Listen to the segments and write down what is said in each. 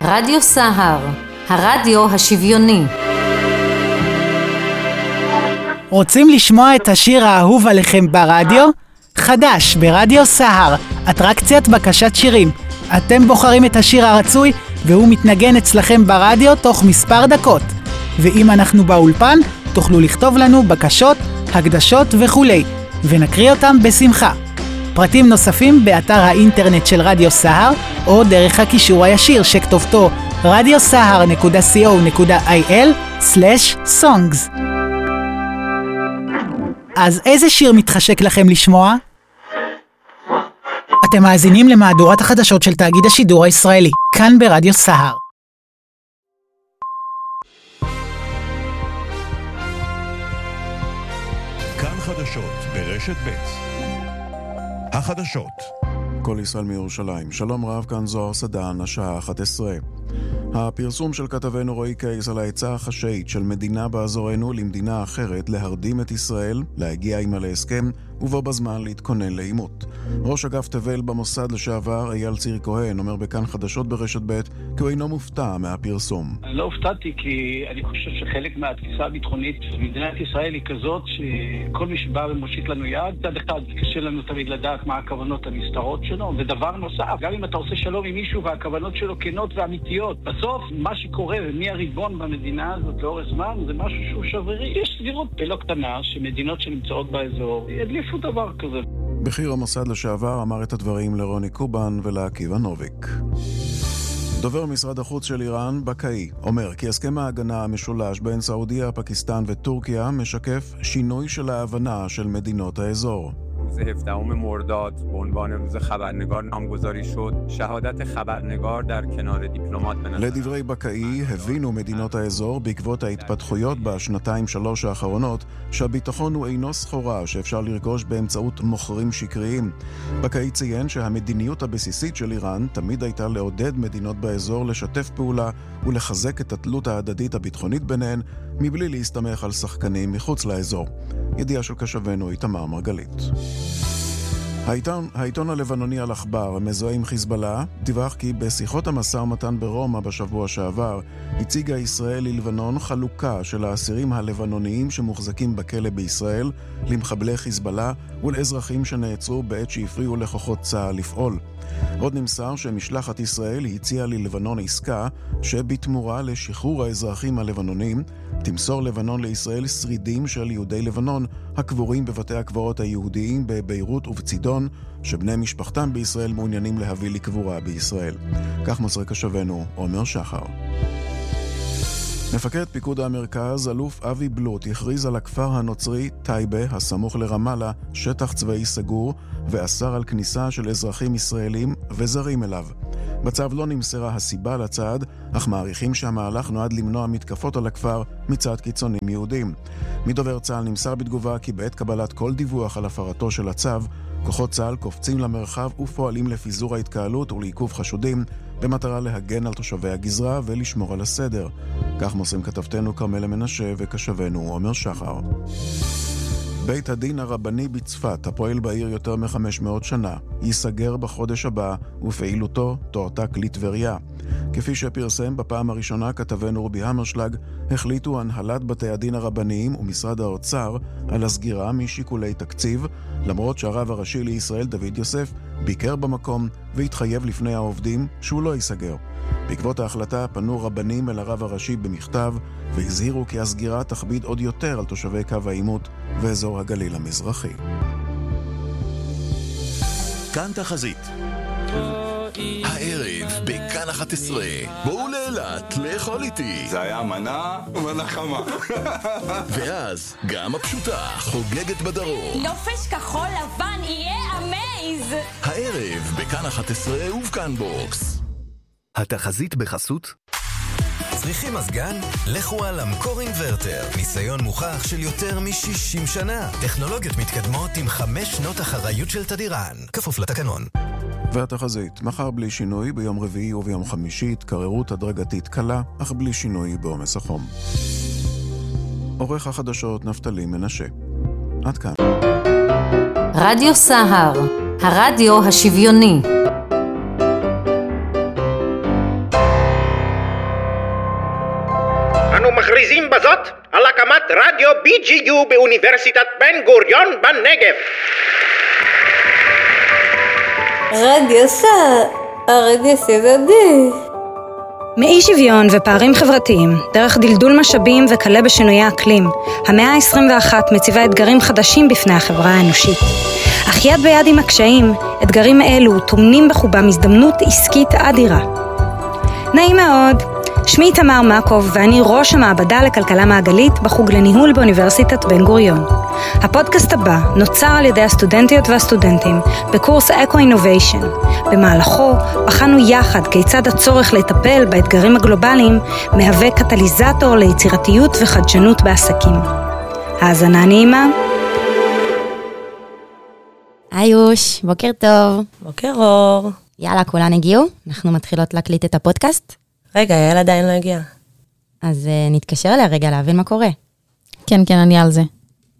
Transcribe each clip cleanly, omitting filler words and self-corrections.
רדיו סהר, הרדיו השוויוני. רוצים לשמוע את השיר האהוב עליכם ברדיו? חדש ברדיו סהר, אטרקציית בקשת שירים. אתם בוחרים את השיר הרצוי והוא מתנגן אצלכם ברדיו תוך מספר דקות. ואם אנחנו באולפן, תוכלו לכתוב לנו בקשות, הקדשות וכולי, ונקריא אותם בשמחה. פרטים נוספים באתר האינטרנט של רדיו סהר, או דרך הקישור הישיר שכתובתו radiosahar.co.il/songs. אז איזה שיר מתחשק לכם לשמוע? אתם מאזינים למהדורת החדשות של תאגיד השידור הישראלי, כאן ברדיו סהר. כאן חדשות ברשת ב'. החדשות. כל ישראל מירושלים. שלום רב, כאן זוהר סדן, השעה 11. הפרסום של כתבנו רועי קייס על העצה החשאית של מדינה באזורנו למדינה אחרת להרדים את ישראל, להגיע עימה להסכם, ובו בזמן להתכונן לעימות. ראש אגף תבל במוסד לשעבר, אייל ציר כהן, אומר בכאן חדשות ברשת ב' כי הוא אינו מופתע מהפרסום. אני לא הופתעתי כי אני חושב שחלק מהתפיסה הביטחונית של מדינת ישראל היא כזאת שכל מי שבא ומושיט לנו יד, צד אחד קשה לנו תמיד לדעת מה הכוונות הנסתרות שלו, ודבר נוסף, גם אם אתה עושה שלום עם מישהו והכוונות שלו כנות ואמיתיות, בסוף מה שקורה ומי הריבון במדינה הזאת לאורך זמן זה משהו שהוא שברירי. יש סבירות לא קטנה שמדינות שנמצאות באזור ידליפו דבר כזה. בכיר המוסד לשעבר אמר את הדברים לרוני קובן ולעקיבא נוביק. דובר משרד החוץ של איראן, בקאי, אומר כי הסכם ההגנה המשולש בין סעודיה, פקיסטן וטורקיה משקף שינוי של ההבנה של מדינות האזור. روز 17 مرداد به عنوان روز خبرنگار نامگذاری شد. شهادت خبرنگار در کنار دیپلمات לדברי בקאי, הבינו מדינות האזור בעקבות ההתפתחויות בשנתיים-שלוש האחרונות שהביטחון הוא אינו סחורה שאפשר לרכוש באמצעות מוכרים שקריים. בקאי ציין שהמדיניות הבסיסית של איראן תמיד הייתה לעודד מדינות באזור לשתף פעולה ולחזק את התלות ההדדית הביטחונית ביניהן מבלי להסתמך על שחקנים מחוץ לאזור. ידיעה של קשבנו איתמר מרגלית. העיתון הלבנוני אל-אחבר, מזוהה עם חיזבאללה, דיווח כי בשיחות המשא ומתן ברומא בשבוע שעבר, הציגה ישראל ללבנון חלוקה של האסירים הלבנוניים שמוחזקים בכלא בישראל, למחבלי חיזבאללה ולאזרחים שנעצרו בעת שהפריעו לכוחות צה"ל לפעול. עוד נמסר שמשלחת ישראל הציעה ללבנון עסקה שבתמורה לשחרור האזרחים הלבנונים תמסור לבנון לישראל שרידים של יהודי לבנון הקבורים בבתי הקברות היהודיים בביירות ובצידון שבני משפחתם בישראל מעוניינים להביא לקבורה בישראל. כך מוסר קשבנו עומר שחר. מפקד פיקוד המרכז, אלוף אבי בלוט, הכריז על הכפר הנוצרי טייבה, הסמוך לרמאללה, שטח צבאי סגור, ואסר על כניסה של אזרחים ישראלים וזרים אליו. בצו לא נמסרה הסיבה לצעד, אך מעריכים שהמהלך נועד למנוע מתקפות על הכפר מצד קיצונים יהודים. מדובר צה"ל נמסר בתגובה כי בעת קבלת כל דיווח על הפרתו של הצו, כוחות צה"ל קופצים למרחב ופועלים לפיזור ההתקהלות ולעיכוב חשודים, במטרה להגן על תושבי הגזרה ולשמור על הסדר. כך מוסרים כתבתנו כרמלה מנשה וקשבנו עומר שחר. בית הדין הרבני בצפת, הפועל בעיר יותר מ-500 שנה, ייסגר בחודש הבא ופעילותו תועתק לטבריה. כפי שפרסם בפעם הראשונה כתבנו רובי המרשלג, החליטו הנהלת בתי הדין הרבניים ומשרד האוצר על הסגירה משיקולי תקציב, למרות שהרב הראשי לישראל דוד יוסף ביקר במקום והתחייב לפני העובדים שהוא לא ייסגר. בעקבות ההחלטה פנו רבנים אל הרב הראשי במכתב והזהירו כי הסגירה תכביד עוד יותר על תושבי קו העימות ואזור הגליל המזרחי. כאן תחזית. הערב בכאן 11. בואו לאילת לאכול איתי. זה היה מנה ונחמה. ואז גם הפשוטה חוגגת בדרום. נופש כחול לבן יהיה אמייז. הערב בכאן 11 ובכאן בוקס. התחזית בחסות צריכים מזגן? לכו על אמקור אינברטר. ניסיון מוכח של יותר מ-60 שנה. טכנולוגיות מתקדמות עם 5 שנות אחריות של תדירן. כפוף לתקנון. והתחזית, מחר בלי שינוי, ביום רביעי וביום חמישי התקררות הדרגתית קלה, אך בלי שינוי בעומס החום. עורך החדשות נפתלי מנשה. עד כאן. רדיו סהר, הרדיו השוויוני. מכריזים בזאת על הקמת רדיו BGU באוניברסיטת בן גוריון בנגב. רדיו סהר, הרדיו סבבי. מאי שוויון ופערים חברתיים, דרך דלדול משאבים וכלה בשינויי אקלים, המאה ה-21 מציבה אתגרים חדשים בפני החברה האנושית. אך יד ביד עם הקשיים, אתגרים אלו טומנים בחובם הזדמנות עסקית אדירה. נעים מאוד, שמי תמר מקוב ואני ראש המעבדה לכלכלה מעגלית בחוג לניהול באוניברסיטת בן גוריון. הפודקאסט הבא נוצר על ידי הסטודנטיות והסטודנטים בקורס אקו-אינוביישן. במהלכו בחנו יחד כיצד הצורך לטפל באתגרים הגלובליים מהווה קטליזטור ליצירתיות וחדשנות בעסקים. האזנה נעימה. היוש, בוקר טוב. בוקר אור. יאללה, כולן הגיעו? אנחנו מתחילות להקליט את הפודקאסט? רגע, יעל עדיין לא הגיע. אז נתקשר אליה רגע להבין מה קורה. כן, אני על זה.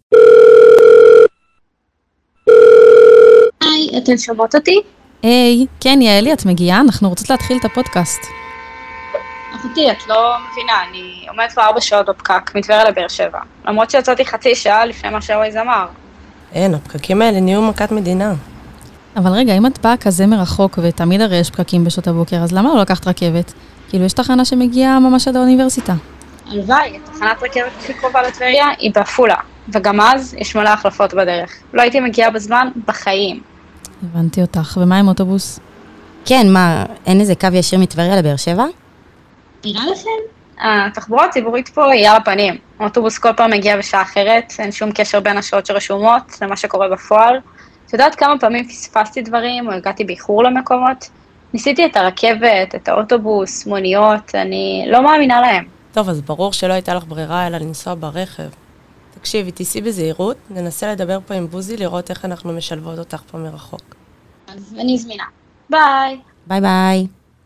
היי, אתן שומעות אותי? היי, כן, יעלי, את מגיעה? אנחנו רוצות להתחיל את הפודקאסט. אחותי, את לא מבינה, אני עומדת כבר 4 שעות בפקק, מטבריה לבאר שבע. למרות שיצאתי חצי שעה לפני מה שהווייז אמר. אין, הפקקים האלה נהיו מכת מדינה. אבל רגע, אם את באה כזה מרחוק, ותמיד הרי יש פקקים בשעות הבוקר, אז למה לא לקחת רכבת? כאילו, יש תחנה שמגיעה ממש עד האוניברסיטה. הלוואי, התחנת רכבת הכי קרובה לטבריה היא בעפולה, וגם אז יש מלא החלפות בדרך. לא הייתי מגיעה בזמן בחיים. הבנתי אותך, ומה עם אוטובוס? כן, מה, אין איזה קו ישיר מטבריה לבאר שבע? נראה לכם? התחבורה הציבורית פה היא על הפנים. האוטובוס כל פעם מגיע בשעה אחרת, אין שום קשר בין השעות שרשומות למה שקורה בפועל. את יודעת כמה פעמים פספסתי דברים או הגעתי באיחור למקומות? ניסיתי את הרכבת, את האוטובוס, מוניות, אני לא מאמינה להם. טוב, אז ברור שלא הייתה לך ברירה אלא לנסוע ברכב. תקשיבי, תיסעי בזהירות, ננסה לדבר פה עם בוזי, לראות איך אנחנו משלבות אותך פה מרחוק. אז אני זמינה. ביי. ביי ביי.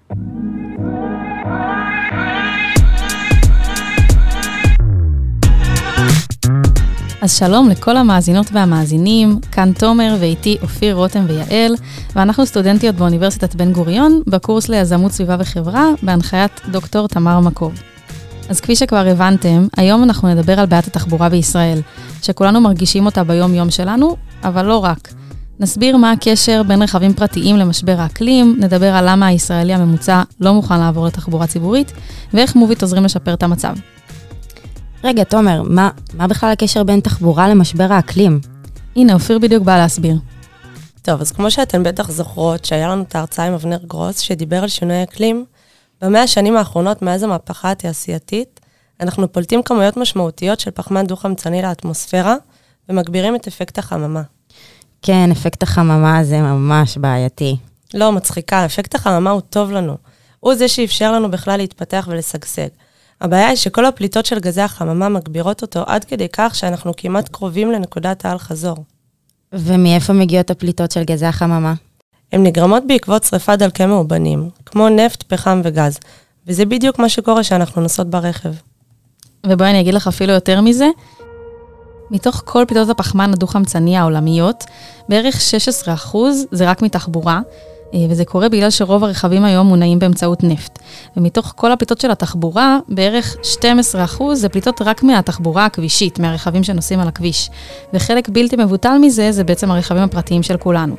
אז שלום לכל המאזינות והמאזינים, כאן תומר ואיתי אופיר, רותם ויעל, ואנחנו סטודנטיות באוניברסיטת בן גוריון, בקורס ליזמות סביבה וחברה, בהנחיית דוקטור תמר מקוב. אז כפי שכבר הבנתם, היום אנחנו נדבר על בעיית התחבורה בישראל, שכולנו מרגישים אותה ביום יום שלנו, אבל לא רק. נסביר מה הקשר בין רכבים פרטיים למשבר האקלים, נדבר על למה הישראלי הממוצע לא מוכן לעבור לתחבורה ציבורית, ואיך מוביט עוזרים לשפר את המצב. רגע, תומר, מה בכלל הקשר בין תחבורה למשבר האקלים? הנה, אופיר בדיוק בא להסביר. טוב, אז כמו שאתן בטח זוכרות, שהיה לנו את ההרצאה עם אבנר גרוס, שדיבר על שינוי אקלים, ב100 השנים האחרונות, מאז המהפכה התעשייתית, אנחנו פולטים כמויות משמעותיות של פחמן דו-חמצני לאטמוספירה, ומגבירים את אפקט החממה. כן, אפקט החממה זה ממש בעייתי. לא, מצחיקה, אפקט החממה הוא טוב לנו. הוא זה שאפשר לנו בכלל להתפתח ולשגשג. הבעיה היא שכל הפליטות של גזי החממה מגבירות אותו עד כדי כך שאנחנו כמעט קרובים לנקודת העל חזור. ומאיפה מגיעות הפליטות של גזי החממה? הן נגרמות בעקבות שריפת דלקי מאובנים, כמו נפט, פחם וגז, וזה בדיוק מה שקורה שאנחנו נוסעות ברכב. ובואי אני אגיד לך אפילו יותר מזה, מתוך כל פליטות הפחמן הדו-חמצני העולמיות, בערך 16% זה רק מתחבורה, וזה קורה בגלל שרוב הרכבים היום מונעים באמצעות נפט. ומתוך כל הפליטות של התחבורה, בערך 12% זה פליטות רק מהתחבורה הכבישית, מהרכבים שנוסעים על הכביש. וחלק בלתי מבוטל מזה, זה בעצם הרכבים הפרטיים של כולנו.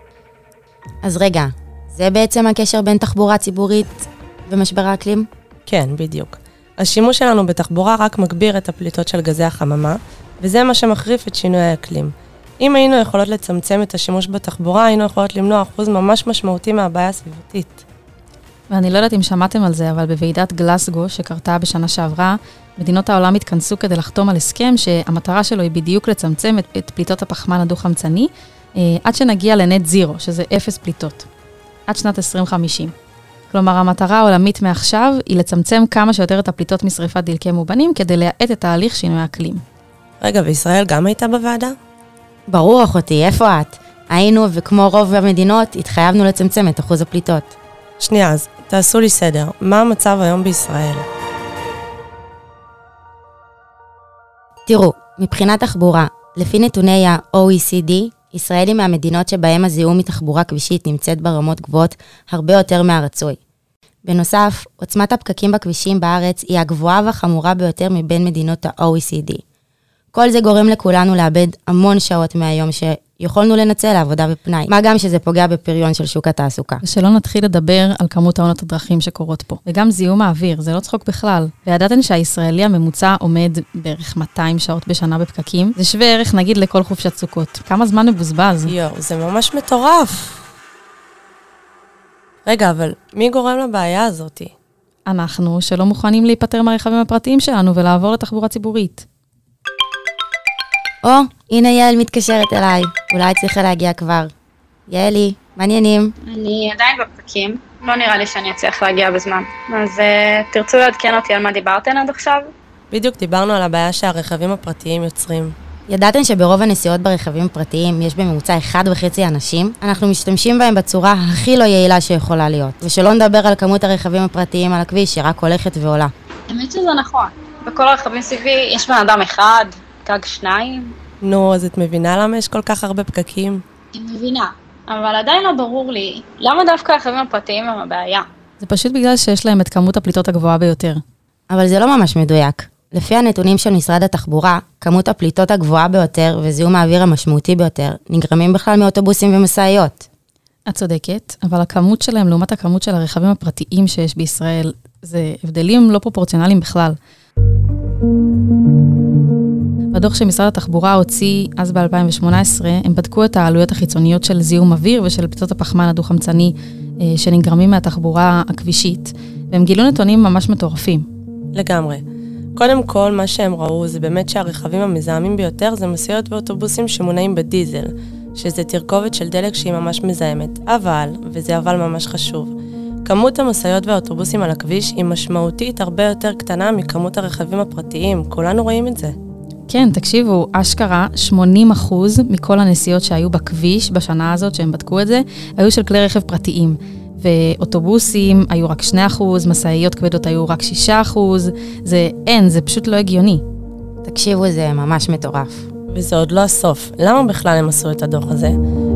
אז רגע, זה בעצם הקשר בין תחבורה ציבורית ומשבר האקלים? כן, בדיוק. השימוש שלנו בתחבורה רק מגביר את הפליטות של גזי החממה, וזה מה שמחריף את שינוי האקלים. אם היינו יכולות לצמצם את השימוש בתחבורה, היינו יכולות למנוע אחוז ממש משמעותי מהבעיה הסביבתית. ואני לא יודעת אם שמעתם על זה, אבל בוועידת גלסגו שקרתה בשנה שעברה, מדינות העולם התכנסו כדי לחתום על הסכם שהמטרה שלו היא בדיוק לצמצם את פליטות הפחמן הדו-חמצני, עד שנגיע לנט זירו, שזה 0 פליטות, עד שנת 2050. כלומר, המטרה העולמית מעכשיו היא לצמצם כמה שיותר את הפליטות משריפת דלקי מאובנים, כדי להאט את תהליך שינוי האקלים. רגע, וישראל גם הייתה בוועדה? ברור, אחותי, איפה את? היינו, וכמו רוב המדינות, התחייבנו לצמצם את אחוז הפליטות. שנייה, אז תעשו לי סדר. מה המצב היום בישראל? תראו, מבחינת תחבורה, לפי נתוני ה-OECD, ישראל היא מהמדינות שבהם הזיהום מתחבורה כבישית נמצאת ברמות גבוהות הרבה יותר מהרצוי. בנוסף, עוצמת הפקקים בכבישים בארץ היא הגבוהה והחמורה ביותר מבין מדינות ה-OECD. כל זה גורם לכולנו לאבד המון שעות מהיום שיכולנו לנצל לעבודה בפנאי. מה גם שזה פוגע בפריון של שוק התעסוקה. ושלא נתחיל לדבר על כמות תאונות הדרכים שקורות פה. וגם זיהום האוויר, זה לא צחוק בכלל. וידעתם שהישראלי הממוצע עומד בערך 200 שעות בשנה בפקקים? זה שווה ערך נגיד לכל חופשת סוכות. כמה זמן מבוזבז? יואו, זה ממש מטורף. רגע, אבל מי גורם לבעיה הזאת? אנחנו, שלא מוכנים להיפטר מהרכבים הפרטיים שלנו ולעבור לתחבורה ציבורית. הנה יעל מתקשרת אליי. אולי צריכה להגיע כבר. יעלי, מעניינים. אני עדיין בפקקים. לא נראה לי שאני אצליח להגיע בזמן. אז תרצו לעדכן אותי על מה דיברתן עד עכשיו? בדיוק דיברנו על הבעיה שהרכבים הפרטיים יוצרים. ידעתם שברוב הנסיעות ברכבים פרטיים יש בממוצע 1.5 אנשים? אנחנו משתמשים בהם בצורה הכי לא יעילה שיכולה להיות. ושלא נדבר על כמות הרכבים הפרטיים על הכביש שרק הולכת ועולה. האמת שזה נכון. בכל הרכבים סביבי יש בן אדם אחד, גג 2. נו, אז את מבינה למה יש כל כך הרבה פקקים? אני מבינה, אבל עדיין לא ברור לי למה דווקא הרכבים הפרטיים הם הבעיה. זה פשוט בגלל שיש להם את כמות הפליטות הגבוהה ביותר. אבל זה לא ממש מדויק. לפי הנתונים של משרד התחבורה, כמות הפליטות הגבוהה ביותר וזיהום האוויר המשמעותי ביותר נגרמים בכלל מאוטובוסים ומשאיות. את צודקת, אבל הכמות שלהם לעומת הכמות של הרכבים הפרטיים שיש בישראל, זה הבדלים לא פרופורציונליים בכלל. בדוח שמשרד התחבורה הוציא אז ב-2018, הם בדקו את העלויות החיצוניות של זיהום אוויר ושל פליטות הפחמן הדו-חמצני שנגרמים מהתחבורה הכבישית, והם גילו נתונים ממש מטורפים. לגמרי. קודם כל, מה שהם ראו זה באמת שהרכבים המזהמים ביותר זה משאיות ואוטובוסים שמונעים בדיזל, שזה תרכובת של דלק שהיא ממש מזהמת. אבל, וזה אבל ממש חשוב, כמות המשאיות והאוטובוסים על הכביש היא משמעותית הרבה יותר קטנה מכמות הרכבים הפרטיים. כולנו רואים את זה. כן, תקשיבו, אשכרה 80% מכל הנסיעות שהיו בכביש בשנה הזאת, שהם בדקו את זה, היו של כלי רכב פרטיים. ואוטובוסים היו רק 2%, משאיות כבדות היו רק 6%, זה פשוט לא הגיוני. תקשיבו, זה ממש מטורף. וזה עוד לא הסוף. למה בכלל הם עשו את הדוח הזה?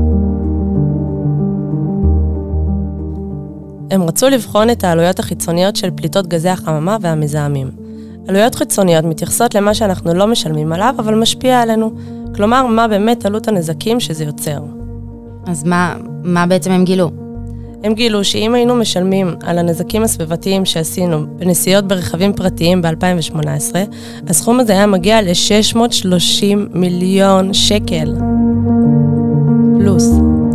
הם רצו לבחון את העלויות החיצוניות של פליטות גזי החממה והמזהמים. עלויות חיצוניות מתייחסות למה שאנחנו לא משלמים עליו, אבל משפיע עלינו. כלומר, מה באמת עלות הנזקים שזה יוצר. אז מה בעצם הם גילו? הם גילו שאם היינו משלמים על הנזקים הסביבתיים שעשינו בנסיעות ברכבים פרטיים ב-2018, הסכום הזה היה מגיע ל-630 מיליון שקל. פלוס.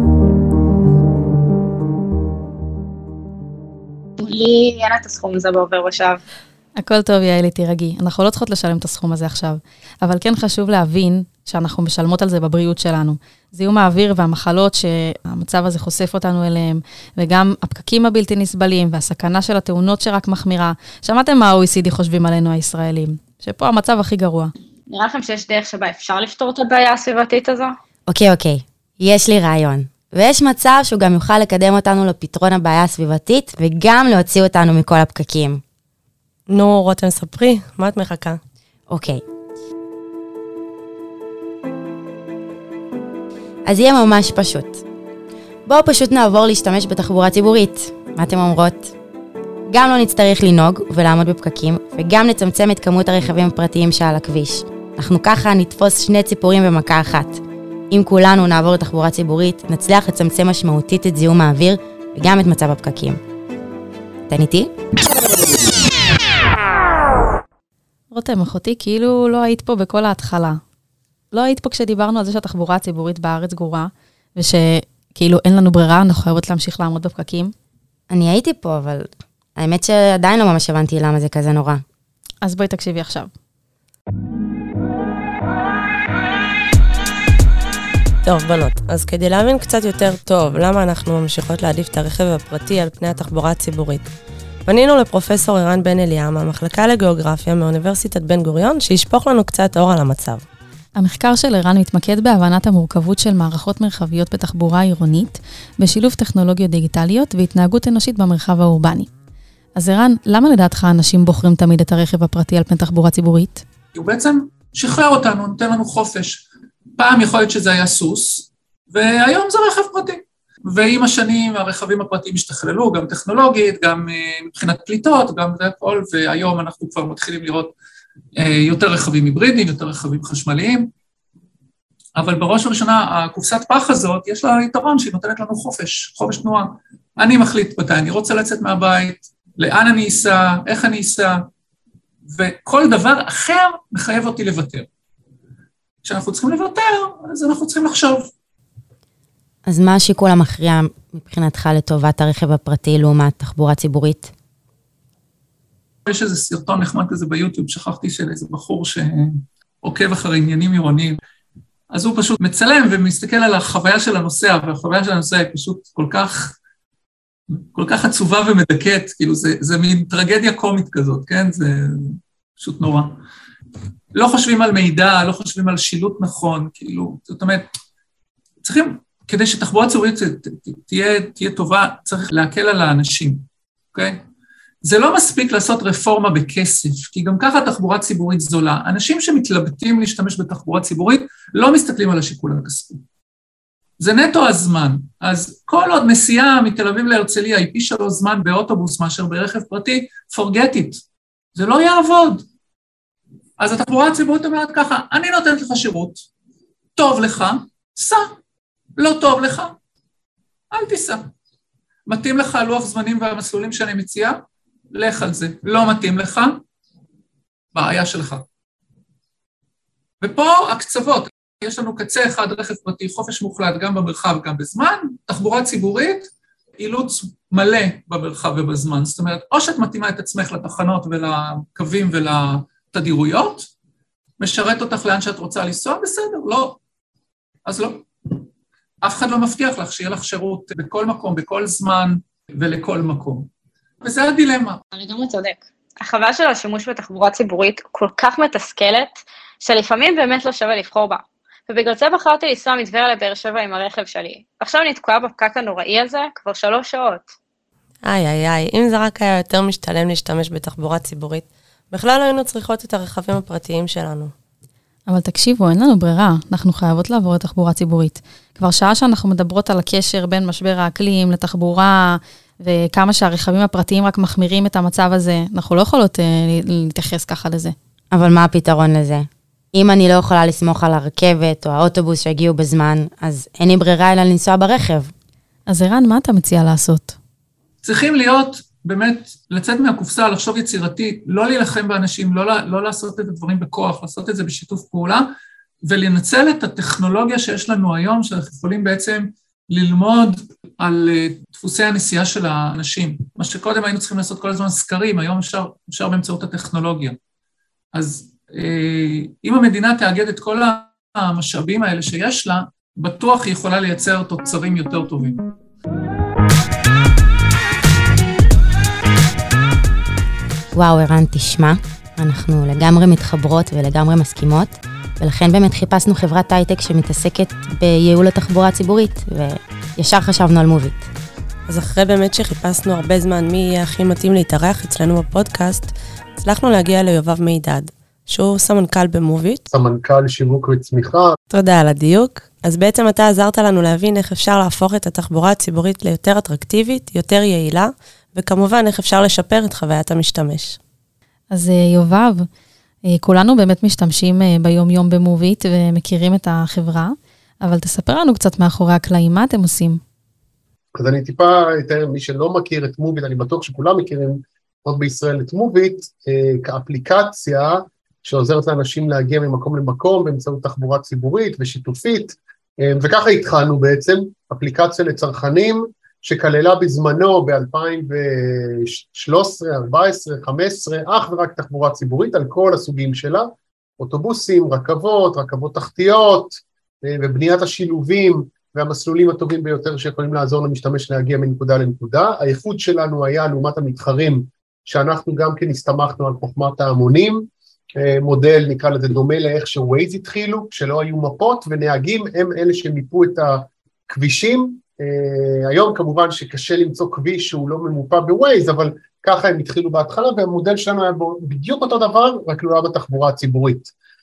לי אין את הסכום הזה בעובר ושב. הכל טוב, יעלי, תירגעי. אנחנו לא צריכות לשלם את הסכום הזה עכשיו. אבל כן חשוב להבין שאנחנו משלמות על זה בבריאות שלנו. זיהום האוויר והמחלות שהמצב הזה חושף אותנו אליהם, וגם הפקקים הבלתי נסבלים, והסכנה של התאונות שרק מחמירה. שמעתם מה ה-OECD חושבים עלינו הישראלים? שפה המצב הכי גרוע. נראה לכם שיש דרך שבה אפשר לפתור את הבעיה הסביבתית הזו? אוקיי. יש לי רעיון. ויש מצב שהוא גם יוכל לקדם אותנו לפתרון הבעיה הסביבתית, וגם להוציא אותנו מכל הפקקים. נו, רותם, ספרי, מה את מחכה? אוקיי. אז יהיה ממש פשוט. בואו פשוט נעבור להשתמש בתחבורה ציבורית. מה אתם אומרות? גם לא נצטרך לנהוג ולעמוד בפקקים, וגם נצמצם את כמות הרכבים הפרטיים שעל הכביש. אנחנו ככה נתפוס 2 ציפורים במכה אחת. אם כולנו נעבור לתחבורה ציבורית, נצליח לצמצם משמעותית את זיהום האוויר, וגם את מצב הפקקים. אתן איתי? רותם, אחותי, כאילו לא היית פה בכל ההתחלה. לא היית פה כשדיברנו על זה שהתחבורה הציבורית בארץ גרועה, ושכאילו אין לנו ברירה, אנחנו חייבות להמשיך לעמוד בפקקים. אני הייתי פה, אבל האמת שעדיין לא ממש הבנתי למה זה כזה נורא. אז בואי תקשיבי עכשיו. טוב, בנות, אז כדי להבין קצת יותר טוב למה אנחנו ממשיכות להעדיף את הרכב הפרטי על פני התחבורה הציבורית, פנינו לפרופסור ערן בן אליה מהמחלקה לגיאוגרפיה מאוניברסיטת בן גוריון, שישפוך לנו קצת אור על המצב. המחקר של ערן מתמקד בהבנת המורכבות של מערכות מרחביות בתחבורה עירונית, בשילוב טכנולוגיות דיגיטליות והתנהגות אנושית במרחב האורבני. אז ערן, למה לדעתך אנשים בוחרים תמיד את הרכב הפרטי על פני תחבורה ציבורית? הוא בעצם שחרר אותנו, נותן לנו חופש. פעם יכול להיות שזה היה סוס, והיום זה רכב פרטי. ועם השנים הרכבים הפרטיים השתכללו, גם טכנולוגית, גם מבחינת פליטות, גם זה הכל, והיום אנחנו כבר מתחילים לראות יותר רכבים היברידיים, יותר רכבים חשמליים, אבל בראש ובראשונה, הקופסת פח הזאת, יש לה יתרון שהיא נותנת לנו חופש תנועה. אני מחליט מתי אני רוצה לצאת מהבית, לאן אני אסע, איך אני אסע, וכל דבר אחר מחייב אותי לוותר. כשאנחנו צריכים לוותר, אז אנחנו צריכים לחשוב. אז מה השיקול המכריע מבחינתך לטובת הרכב הפרטי לעומת תחבורה ציבורית? יש איזה סרטון נחמד כזה ביוטיוב, שכחתי של איזה בחור שעוקב אחרי עניינים עירוניים, אז הוא פשוט מצלם ומסתכל על החוויה של הנוסע, והחוויה של הנוסע היא פשוט כל כך עצובה ומדכאת, כאילו זה מין טרגדיה קומית כזאת, כן? זה פשוט נורא. לא חושבים על מידע, לא חושבים על שילוט נכון, כאילו, זאת אומרת, צריכים, כדי שתחבורה ציבורית תהיה טובה, צריך להקל על האנשים, אוקיי? זה לא מספיק לעשות רפורמה בכסף, כי גם ככה תחבורה ציבורית זולה. אנשים שמתלבטים להשתמש בתחבורה ציבורית, לא מסתכלים על השיקול הכספי. זה נטו הזמן. אז כל עוד נסיעה מתל אביב להרצליה, היא פי 3 זמן באוטובוס מאשר ברכב פרטי, forget it. זה לא יעבוד. אז התחבורה הציבורית אומרת ככה, אני נותנת לך שירות, טוב לך, סע. לא טוב לך, אל תיסע. מתאים לך לוח זמנים והמסלולים שאני מציעה, לך על זה. לא מתאים לך, בעיה שלך. ופה הקצוות, יש לנו קצה אחד רכב פרטי, חופש מוחלט גם במרחב גם בזמן, תחבורה ציבורית, אילוץ מלא במרחב ובזמן. זאת אומרת, או שאת מתאימה את עצמך לתחנות ולקווים ולתדירויות, משרת אותך לאן שאת רוצה לנסוע, בסדר, לא. אז לא. אף אחד לא מבטיח לך שיהיה לך שירות בכל מקום, בכל זמן ולכל מקום. וזה הדילמה. אני גם צודק. החוויה של השימוש בתחבורה ציבורית כל כך מתסכלת, שלפעמים באמת לא שווה לבחור בה. ובגלל זה בחרתי לנסוע מטבריה לבאר שבע עם הרכב שלי. עכשיו אני תקועה בפקק הנוראי הזה כבר 3 שעות. איי, אם זה רק היה יותר משתלם להשתמש בתחבורה ציבורית, בכלל לא היינו צריכות את הרכבים הפרטיים שלנו. אבל תקשיבו, אין לנו ברירה, אנחנו חייבות לעבור לתחבורה ציבורית. כבר שעה שאנחנו מדברות על הקשר בין משבר האקלים לתחבורה, וכמה שהרכבים הפרטיים רק מחמירים את המצב הזה, אנחנו לא יכולות להתייחס ככה לזה. אבל מה הפתרון לזה? אם אני לא יכולה לסמוך על הרכבת או האוטובוס שהגיעו בזמן, אז אין לי ברירה אלא לנסוע ברכב. אז ערן, מה אתה מציע לעשות? צריכים להיות, באמת, לצאת מהקופסה, לחשוב יצירתית, לא להילחם באנשים, לא לעשות את הדברים בכוח, לעשות את זה בשיתוף פעולה, ולנצל את הטכנולוגיה שיש לנו היום, שאנחנו יכולים בעצם ללמוד על דפוסי הנסיעה של האנשים. מה שקודם היינו צריכים לעשות כל הזמן סקרים, היום אפשר באמצעות הטכנולוגיה. אז אם המדינה תאגד את כל המשאבים האלה שיש לה, בטוח היא יכולה לייצר תוצרים יותר טובים. וואו, ערן, תשמע, אנחנו לגמרי מתחברות ולגמרי מסכימות, ולכן באמת חיפשנו חברת הייטק שמתעסקת בייעול התחבורה הציבורית, וישר חשבנו על מוביט. אז אחרי באמת שחיפשנו הרבה זמן מי יהיה הכי מתאים להתארח אצלנו בפודקאסט, הצלחנו להגיע ליובב מידד, שהוא סמנכ"ל במוביט. סמנכ"ל שיווק וצמיחה. תודה על הדיוק. אז בעצם אתה עזרת לנו להבין איך אפשר להפוך את התחבורה הציבורית ליותר אטרקטיבית, יותר יעילה, וכמובן איך אפשר לשפר את חוויית המשתמש. אז יובב, כולנו באמת משתמשים ביום-יום במוביט ומכירים את החברה, אבל תספר לנו קצת מאחורי הקלעים, מה אתם עושים? אז אני טיפה אתאר, מי שלא מכיר את מוביט, אני בטוח שכולם מכירים עוד בישראל את מוביט, כאפליקציה שעוזרת לאנשים להגיע ממקום למקום באמצעות תחבורה ציבורית ושיתופית, וככה התחלנו בעצם, אפליקציה לצרכנים, שכללה בזמנו ב-2013, 2014, 2015, אך ורק תחבורה ציבורית על כל הסוגים שלה, אוטובוסים, רכבות תחתיות, ובניית השילובים והמסלולים הטובים ביותר שיכולים לעזור למשתמש להגיע מנקודה לנקודה. הייחוד שלנו היה לעומת המתחרים, שאנחנו גם כן הסתמכנו על חוכמת ההמונים, מודל נקרא לזה דומה לאיך שווייז התחילו, שלא היו מפות, ונהגים הם אלה שמיפו את הכבישים. היום כמובן שקשה למצוא כביש שהוא לא ממופה בווייז, אבל ככה הם התחילו בהתחלה, והמודל שלנו היה בדיוק אותו דבר, רק לא בתחבורה הציבורית.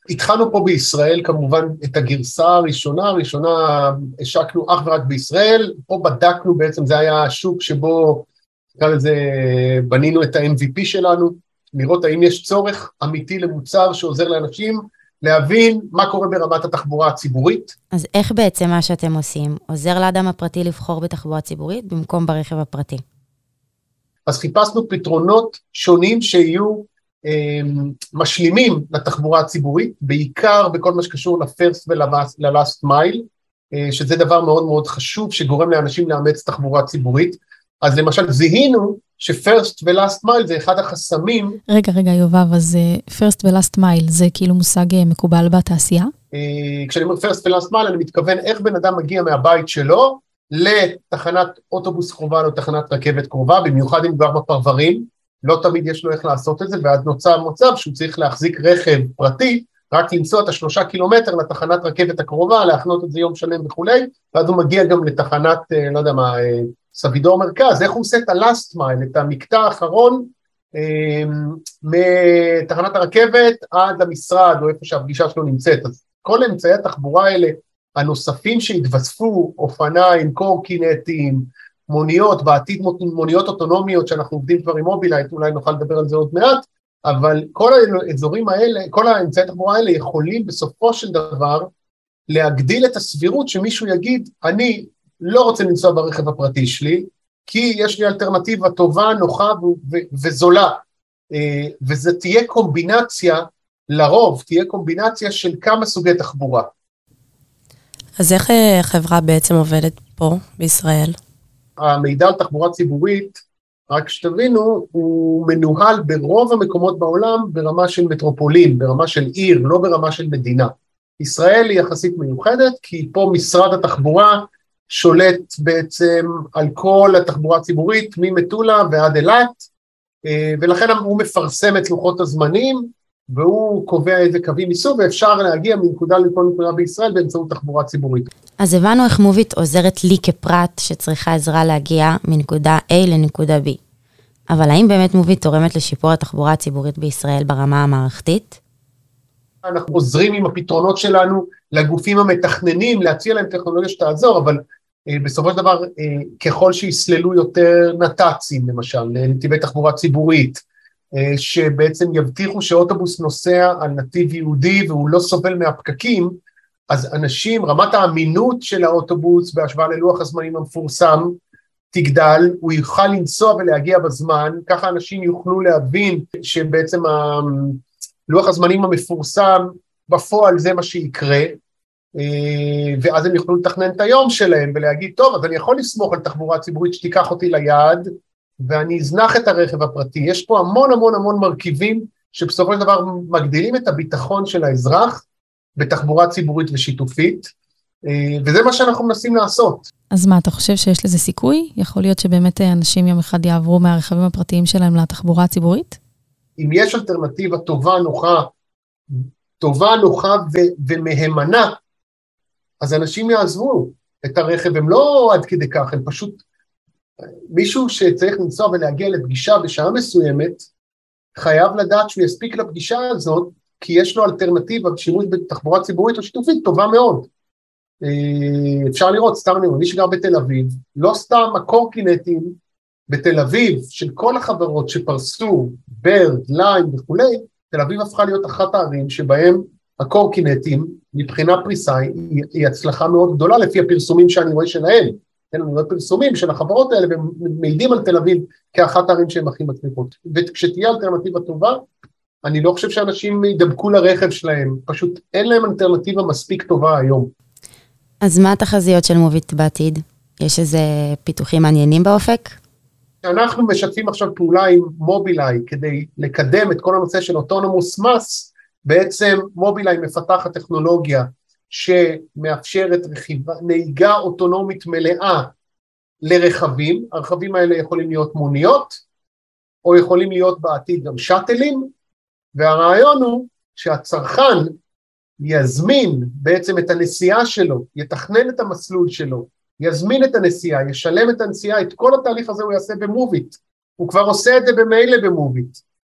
התחלנו פה בישראל, כמובן את הגרסה הראשונה השקנו אך ורק בישראל, פה בדקנו בעצם, זה היה השוק שבו, בנינו את ה-MVP שלנו, לראות האם יש צורך אמיתי למוצר שעוזר לאנשים, להבין מה קורה ברמת התחבורה הציבורית. אז איך בעצם מה שאתם עושים? עוזר לאדם הפרטי לבחור בתחבורה ציבורית במקום ברכב הפרטי? אז חיפשנו פתרונות שונים שיהיו משלימים לתחבורה הציבורית, בעיקר בכל מה שקשור לפרסט וללאסט מייל, שזה דבר מאוד מאוד חשוב, שגורם לאנשים לאמץ תחבורה ציבורית. אז למשל זיהינו שפרסט ולאסט מייל זה אחד החסמים. רגע, יובב, אז פרסט ולאסט מייל זה כאילו מושג מקובל בתעשייה? כשאני אומר פרסט ולאסט מייל, אני מתכוון איך בן אדם מגיע מהבית שלו, לתחנת אוטובוס קרובה, או תחנת רכבת קרובה, במיוחד אם כבר בפרברים, לא תמיד יש לו איך לעשות את זה, ואז נוצר מצב שהוא צריך להחזיק רכב פרטי, רק לנסוע את 3 קילומטר לתחנת רכבת הקרובה, להחנות את זה יום שלם וכולי, ואז הוא מגיע גם לתחנת, לא יודע מה, סבידור מרכז, איך הוא עושה את הלאסט מייל, את המקטע האחרון, מתחנת הרכבת עד למשרד, או איפה שהפגישה שלו נמצאת. אז כל אמצעי התחבורה האלה, הנוספים שהתווספו, אופניים, קורקינטים, מוניות, בעתיד מוניות אוטונומיות, שאנחנו עובדים כבר עם מובילאיי, אולי נוכל לדבר על זה עוד מעט, אבל כל האזורים האלה, כל האמצעי התחבורה האלה יכולים בסופו של דבר, להגדיל את הסבירות שמישהו יגיד, אני לא רוצה לנסוע ברכב הפרטי שלי, כי יש לי אלטרנטיבה טובה, נוחה וזולה, וזה תהיה קומבינציה, לרוב תהיה קומבינציה של כמה סוגי תחבורה. אז איך חברה בעצם עובדת פה בישראל? המידע על תחבורה ציבורית, רק שתבינו, הוא מנוהל ברוב המקומות בעולם ברמה של מטרופולין, ברמה של עיר, לא ברמה של מדינה. ישראל היא יחסית מיוחדת, כי פה משרד התחבורה שולט בעצם על כל התחבורה הציבורית, ממטולה ועד אילת, ולכן הוא מפרסם את לוחות הזמנים, והוא קובע איזה קווים ייסעו, ואפשר להגיע מנקודה לכל נקודה בישראל באמצעות תחבורה ציבורית. אז הבנו איך מוביט עוזרת לי כפרט שצריכה עזרה להגיע מנקודה A לנקודה B. אבל האם באמת מוביט תורמת לשיפור התחבורה הציבורית בישראל ברמה המערכתית? אנחנו עוזרים עם הפתרונות שלנו לגופים המתכננים, להציע להם טכנולוגיה שתעזור, אבל בסופו של דבר, ככל שיסללו יותר נת"צים, למשל, נתיבי תחבורה ציבורית, שבעצם יבטיחו שאוטובוס נוסע על נתיב יהודי והוא לא סובל מהפקקים, אז אנשים, רמת האמינות של האוטובוס בהשוואה ללוח הזמנים המפורסם תגדל, הוא יוכל לנסוע ולהגיע בזמן, ככה אנשים יוכלו להבין שבעצם לוח הזמנים המפורסם בפועל זה מה שיקרה, ואז הם יוכלו לתכנן את היום שלהם ולהגיד, טוב, אז אני יכול לסמוך על תחבורה ציבורית שתיקח אותי ליעד, ואני אזנח את הרכב הפרטי. יש פה המון המון המון מרכיבים שבסופו של דבר מגדילים את הביטחון של האזרח בתחבורה ציבורית ושיתופית, וזה מה שאנחנו מנסים לעשות. אז מה, אתה חושב שיש לזה סיכוי? יכול להיות שבאמת אנשים יום אחד יעברו מהרכבים הפרטיים שלהם לתחבורה הציבורית? אם יש אלטרנטיבה טובה, נוחה ומהימנה, אז אנשים יעזבו את הרכב, הם לא עד כדי כך, הם פשוט, מישהו שצריך לנסוע ולהגיע לפגישה בשעה מסוימת, חייב לדעת שהוא יספיק לפגישה הזאת, כי יש לו אלטרנטיבה בשימוש בתחבורה ציבורית או שיתופית טובה מאוד. אפשר לראות, סתם אני אומר, מי שגר בתל אביב, לא סתם הקורקינטים בתל אביב, של כל החברות שפרסו, ברד, ליין וכולי, תל אביב הפכה להיות אחת הערים שבהם הקורקינטים, מבחינה פריסה, היא הצלחה מאוד גדולה לפי הפרסומים שאני רואה שלהם. אני רואה פרסומים של החברות האלה, והם מעידים על תל אביב כאחת הערים שהן הכי מצליחות. וכשתהיה אלטרנטיבה טובה, אני לא חושב שאנשים ידבקו לרכב שלהם, פשוט אין להם אלטרנטיבה מספיק טובה היום. אז מה התחזיות של מוביט בעתיד? יש איזה פיתוחים מעניינים באופק? אנחנו משתפים עכשיו פעולה עם מובילאיי, כדי לקדם את כל הנושא של אוטונומוס מס, בעצם מובילאיי מפתחת טכנולוגיה, שמאפשרת נהיגה אוטונומית מלאה לרכבים, הרכבים האלה יכולים להיות מוניות, או יכולים להיות בעתיד גם שטלים, והרעיון הוא שהצרכן יזמין בעצם את הנסיעה שלו, יתכנן את המסלול שלו, יזמין את הנסיעה, ישלם את הנסיעה, את כל התהליך הזה הוא יעשה במוביט, הוא כבר עושה את זה במילא במוביט,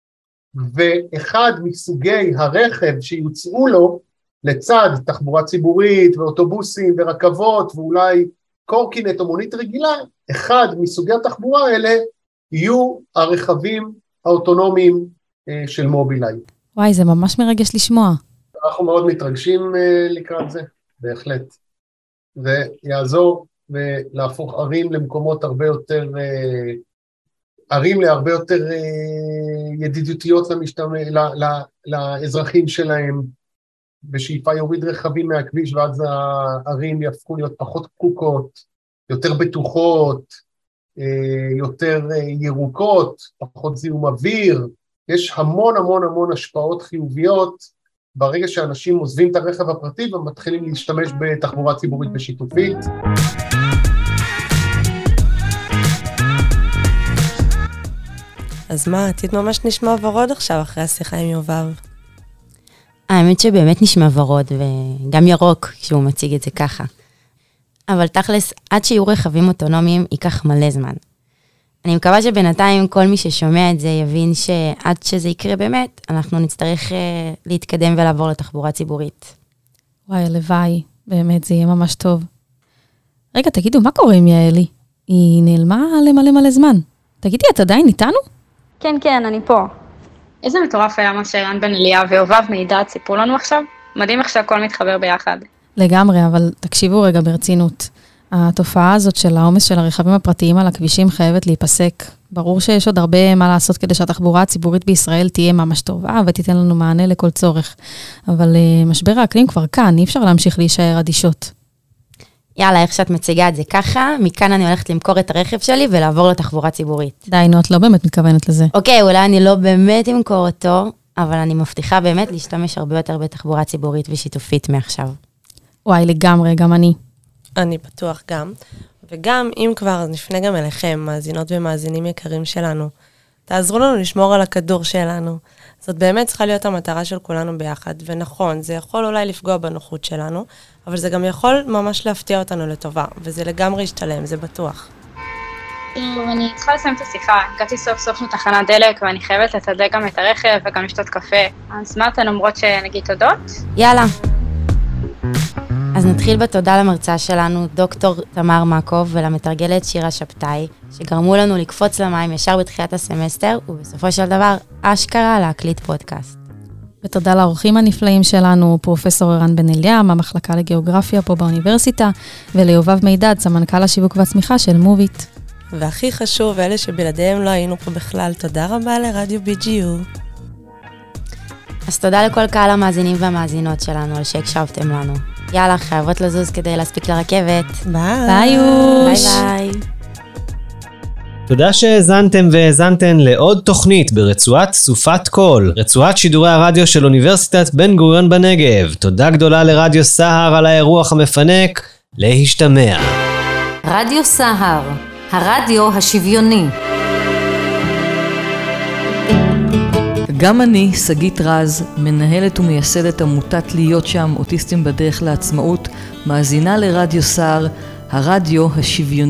ואחד מסוגי הרכב שיוצאו לו, לצד תחבורה ציבורית ואוטובוסים ורכבות ואולי קורקינט או מונית רגילה, אחד מסוגי התחבורה האלה יהיו הרכבים האוטונומיים של מובילאיי. וואי, זה ממש מרגש לשמוע. אנחנו מאוד מתרגשים לקראת זה, בהחלט. ויעזור ולהפוך ערים למקומות הרבה יותר, ערים להרבה יותר ידידותיות לאזרחים שלהם, בשאיפה יוריד רכבים מהכביש, ואז הערים יהפכו להיות פחות פקוקות, יותר בטוחות, יותר ירוקות, פחות זיהום אוויר. יש המון המון המון השפעות חיוביות, ברגע שאנשים עוזבים את הרכב הפרטי, ומתחילים להשתמש בתחבורה ציבורית ושיתופית. אז מה, העתיד ממש נשמע ורוד עכשיו אחרי השיחה עם יובב. האמת שבאמת נשמע ורוד, וגם ירוק כשהוא מציג את זה ככה. אבל תכלס, עד שיהיו רכבים אוטונומיים, ייקח מלא זמן. אני מקווה שבינתיים כל מי ששומע את זה יבין שעד שזה יקרה באמת, אנחנו נצטרך להתקדם ולעבור לתחבורה ציבורית. וואי, הלוואי, באמת זה יהיה ממש טוב. רגע, תגידו, מה קורה עם יעלי? היא נעלמה למלא זמן. תגידי, את עדיין איתנו? כן, כן, אני פה. איזה מטורף היה מה שערן בן אליה ויובב מידע סיפרו לנו עכשיו? מדהים איך שהכל מתחבר ביחד. לגמרי, אבל תקשיבו רגע ברצינות. התופעה הזאת של העומס של הרכבים הפרטיים על הכבישים חייבת להיפסק. ברור שיש עוד הרבה מה לעשות כדי שהתחבורה הציבורית בישראל תהיה ממש טובה ותיתן לנו מענה לכל צורך. אבל משבר האקלים כבר כאן, אי אפשר להמשיך להישאר אדישות. יאללה, איך שאת מציגה את זה ככה, מכאן אני הולכת למכור את הרכב שלי ולעבור לתחבורה ציבורית. די, נו, את לא באמת מתכוונת לזה. אוקיי, אולי אני לא באמת אמכור אותו, אבל אני מבטיחה באמת להשתמש הרבה יותר בתחבורה ציבורית ושיתופית מעכשיו. וואי, לגמרי, גם אני. אני בטוח גם. וגם, אם כבר, נפנה גם אליכם, מאזינות ומאזינים יקרים שלנו. תעזרו לנו לשמור על הכדור שלנו. זאת באמת צריכה להיות המטרה של כולנו ביחד. ונכון, זה יכול אולי לפגוע בנוחות שלנו, אבל זה גם יכול ממש להפתיע אותנו לטובה, וזה לגמרי ישתלם, זה בטוח. אני צריכה לסיים את השיחה, הגעתי סוף סוף לתחנת דלק, ואני חייבת לתדלק גם את הרכב וגם לשתות קפה. אז מה אתן אומרות שנגיד תודות? יאללה. אז נתחיל בתודה למרצה שלנו, דוקטור תמר מקוב, ולמתרגלת שירה שבתאי, שגרמו לנו לקפוץ למים ישר בתחילת הסמסטר, ובסופו של דבר, אשכרה להקליט פודקאסט. ותודה לאורחים הנפלאים שלנו, פרופסור ערן בן אליה, מהמחלקה לגיאוגרפיה פה באוניברסיטה, וליובב מידד, סמנכ"ל השיווק והצמיחה של מוביט. והכי חשוב, אלה שבלעדיהם לא היינו פה בכלל, תודה רבה לרדיו BGU. אז תודה לכל קהל המאזינים והמאזינות שלנו, על שהקשבתם לנו. יאללה, חייבות לזוז כדי להספיק לרכבת. ביי. ביי. תודה שהאזנתם והאזנתן לעוד תוכנית ברצועת סופת קול, רצועת שידורי הרדיו של אוניברסיטת בן גוריון בנגב. תודה גדולה לרדיו סהר על האירוח המפנק. להשתמע. רדיו סהר, הרדיו השוויוני. גם אני, שגית רז, מנהלת ומייסדת עמותת להיות שם, אוטיסטים בדרך לעצמאות, מאזינה לרדיו סהר, הרדיו השוויוני.